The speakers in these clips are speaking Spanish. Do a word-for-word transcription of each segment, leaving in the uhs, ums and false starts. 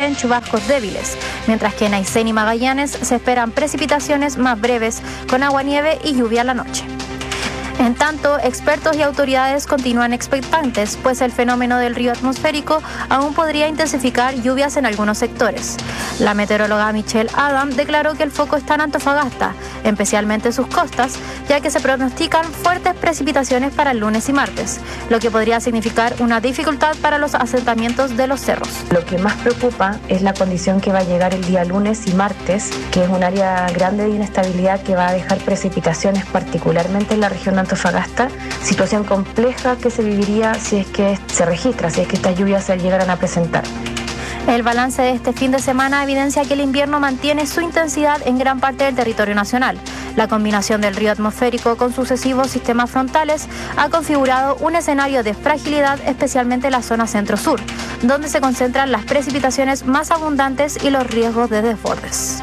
esperen chubascos débiles, mientras que en Aysén y Magallanes se esperan precipitaciones más breves con aguanieve y lluvia a la noche. En tanto, expertos y autoridades continúan expectantes, pues el fenómeno del río atmosférico aún podría intensificar lluvias en algunos sectores. La meteoróloga Michelle Adam declaró que el foco está en Antofagasta, especialmente en sus costas, ya que se pronostican fuertes precipitaciones para el lunes y martes, lo que podría significar una dificultad para los asentamientos de los cerros. Lo que más preocupa es la condición que va a llegar el día lunes y martes, que es un área grande de inestabilidad que va a dejar precipitaciones particularmente en la región de Antofagasta, situación compleja que se viviría si es que se registra, si es que estas lluvias se llegaran a presentar. El balance de este fin de semana evidencia que el invierno mantiene su intensidad en gran parte del territorio nacional. La combinación del río atmosférico con sucesivos sistemas frontales ha configurado un escenario de fragilidad, especialmente en la zona centro-sur, donde se concentran las precipitaciones más abundantes y los riesgos de desbordes.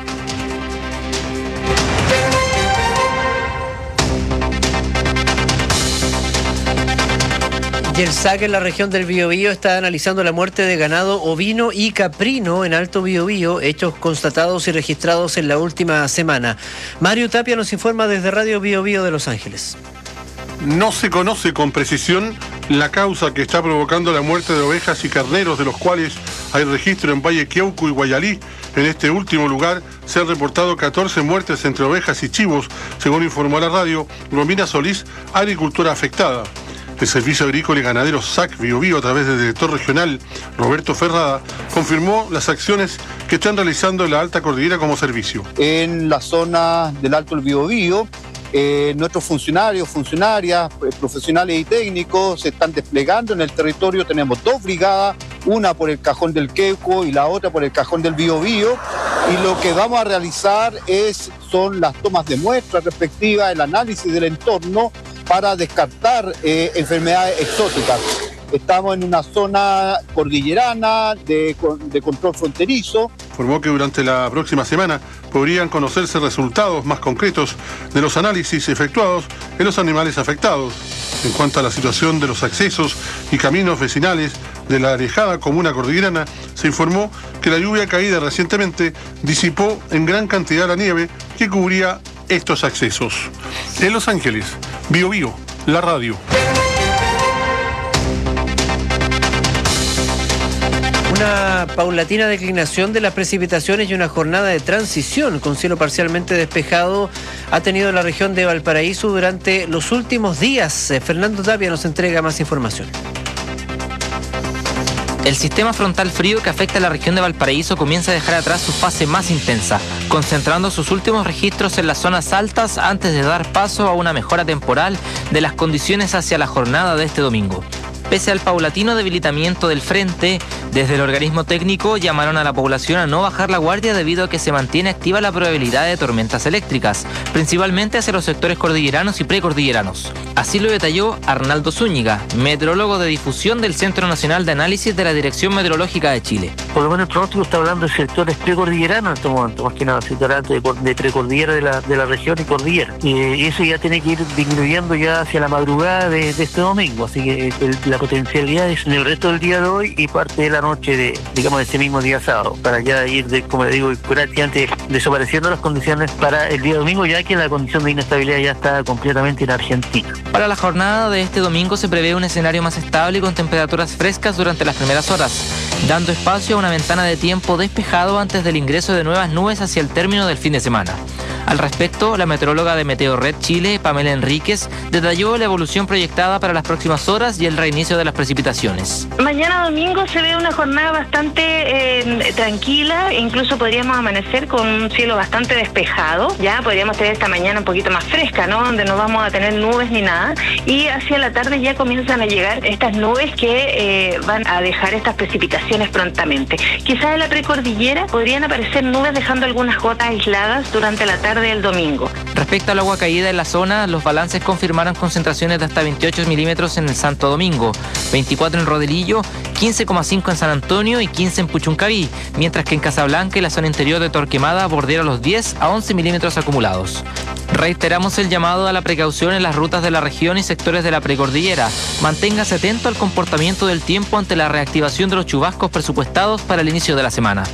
Y el S A C en la región del Biobío está analizando la muerte de ganado ovino y caprino en Alto Biobío, hechos constatados y registrados en la última semana. Mario Tapia nos informa desde Radio Biobío de Los Ángeles. No se conoce con precisión la causa que está provocando la muerte de ovejas y carneros, de los cuales hay registro en Valle Queuco y Guayalí. En este último lugar se han reportado catorce muertes entre ovejas y chivos, según informó la radio Romina Solís, agricultora afectada. El Servicio Agrícola y Ganadero S A C Biobío, a través del director regional Roberto Ferrada, confirmó las acciones que están realizando en la Alta Cordillera como servicio. En la zona del Alto Biobío, eh, nuestros funcionarios, funcionarias, profesionales y técnicos se están desplegando en el territorio. Tenemos dos brigadas, una por el Cajón del Queuco y la otra por el Cajón del Biobío. Y lo que vamos a realizar es, son las tomas de muestras respectivas, el análisis del entorno, para descartar eh, enfermedades exóticas. Estamos en una zona cordillerana de, de control fronterizo. Informó que durante la próxima semana podrían conocerse resultados más concretos de los análisis efectuados en los animales afectados. En cuanto a la situación de los accesos y caminos vecinales de la alejada comuna cordillerana, se informó que la lluvia caída recientemente disipó en gran cantidad la nieve que cubría estos accesos. En Los Ángeles, Biobío, la radio. Una paulatina declinación de las precipitaciones y una jornada de transición con cielo parcialmente despejado ha tenido la región de Valparaíso durante los últimos días. Fernando Tapia nos entrega más información. El sistema frontal frío que afecta a la región de Valparaíso comienza a dejar atrás su fase más intensa, concentrando sus últimos registros en las zonas altas antes de dar paso a una mejora temporal de las condiciones hacia la jornada de este domingo. Pese al paulatino debilitamiento del frente, desde el organismo técnico llamaron a la población a no bajar la guardia debido a que se mantiene activa la probabilidad de tormentas eléctricas, principalmente hacia los sectores cordilleranos y precordilleranos. Así lo detalló Arnaldo Zúñiga, meteorólogo de difusión del Centro Nacional de Análisis de la Dirección Meteorológica de Chile. Por lo menos el pronóstico está hablando de sectores precordilleranos en este momento, más que nada, se está hablando de, de precordillera de la, de la región y cordillera. Y eso ya tiene que ir disminuyendo ya hacia la madrugada de, de este domingo, así que el, la potencialidad es en el resto del día de hoy y parte de la noche de, digamos, de ese mismo día sábado, para ya ir, de, como le digo, prácticamente desapareciendo las condiciones para el día domingo, ya que la condición de inestabilidad ya está completamente en Argentina. Para la jornada de este domingo se prevé un escenario más estable y con temperaturas frescas durante las primeras horas, dando espacio a una ventana de tiempo despejado antes del ingreso de nuevas nubes hacia el término del fin de semana. Al respecto, la meteoróloga de Meteorred Chile, Pamela Enríquez, detalló la evolución proyectada para las próximas horas y el reinicio de las precipitaciones. Mañana domingo se ve una jornada bastante eh, tranquila, incluso podríamos amanecer con un cielo bastante despejado, ya podríamos tener esta mañana un poquito más fresca, ¿no? Donde no vamos a tener nubes ni nada, y hacia la tarde ya comienzan a llegar estas nubes que eh, van a dejar estas precipitaciones prontamente. Quizás en la precordillera podrían aparecer nubes dejando algunas gotas aisladas durante la tarde del domingo. Respecto al agua caída en la zona, los balances confirmaron concentraciones de hasta veintiocho milímetros en el Santo Domingo, veinticuatro en Rodelillo, quince coma cinco en San Antonio y quince en Puchuncaví, mientras que en Casablanca y la zona interior de Torquemada bordearon los diez a once milímetros acumulados. Reiteramos el llamado a la precaución en las rutas de la región y sectores de la precordillera. Manténgase atento al comportamiento del tiempo ante la reactivación de los chubascos presupuestados para el inicio de la semana.